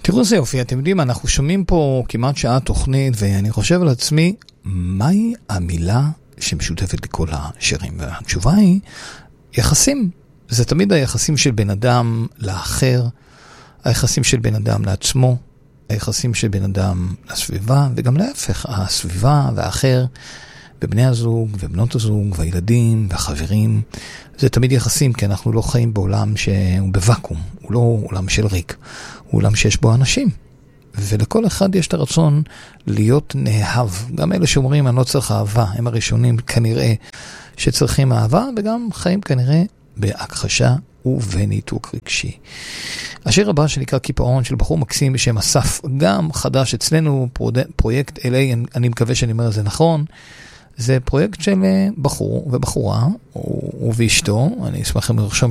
תראו איזה יופי, אתם יודעים, אנחנו שומעים פה כמעט שעה תוכנית, ואני חושב על עצמי, מהי המילה שמשותפת לכל השירים? והתשובה היא, יחסים. זה תמיד היחסים של בן אדם לאחר, היחסים של בן אדם לעצמו, היחסים של בן אדם לסביבה, וגם להפך, הסביבה והאחר, בבני הזוג ובנות הזוג והילדים והחברים, זה תמיד יחסים, כי אנחנו לא חיים בעולם שהוא בוואקום, הוא לא עולם של ריק, הוא עולם שיש בו אנשים. ולכל אחד יש את הרצון להיות נאהב. גם אלה שאומרים, אני לא צריך אהבה, הם הראשונים כנראה שצריכים אהבה, וגם חיים כנראה בהכחשה ובניתוק רגשי. השיר הבא שנקרא קיפאון של בחור מקסים בשם אסף, גם חדש אצלנו, פרויקט LA, אני מקווה שאני אומר את זה נכון, זה פרויקט של בחור ובחורה, הוא ואשתו, אני אשמח אם לרשום